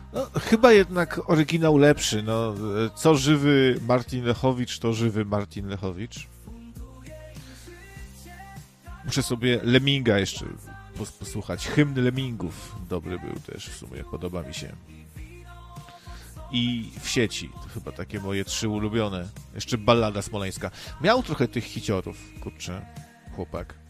No, chyba jednak oryginał lepszy. No, co żywy Martin Lechowicz, to żywy Martin Lechowicz. Muszę sobie Leminga jeszcze posłuchać. Hymn Lemingów dobry był też w sumie, podoba mi się. I W sieci, to chyba takie moje 3 ulubione. Jeszcze Ballada Smoleńska. Miał trochę tych hiciorów, kurczę, chłopak.